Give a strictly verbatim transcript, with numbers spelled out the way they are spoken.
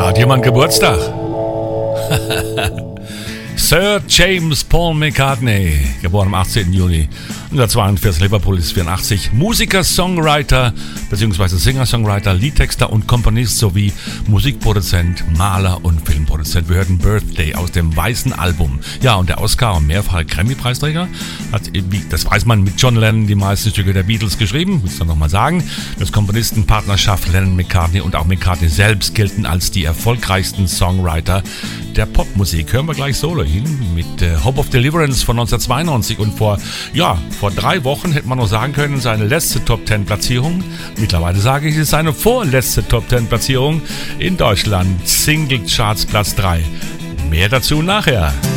Hat jemand Geburtstag? Sir James Paul McCartney, geboren am achtzehnten Juli neunzehnhundertzweiundvierzig, Liverpool ist vierundachtzig, Musiker, Songwriter bzw. Singer-Songwriter, Liedtexter und Komponist sowie Musikproduzent, Maler und Filmproduzent. Wir hörten Birthday aus dem Weißen Album. Ja, und der Oscar- und mehrfache Grammy-Preisträger hat, das weiß man, mit John Lennon die meisten Stücke der Beatles geschrieben, muss ich nochmal sagen. Das Komponistenpartnerschaft Lennon-McCartney und auch McCartney selbst gelten als die erfolgreichsten Songwriter der Popmusik. Hören wir gleich solo hin mit äh, Hope of Deliverance von neunzehnhundertzweiundneunzig und vor, ja, vor drei Wochen hätte man noch sagen können, seine letzte Top-Ten-Platzierung. Mittlerweile sage ich, es ist seine vorletzte Top-Ten-Platzierung in Deutschland. Single Charts Platz drei. Mehr dazu nachher.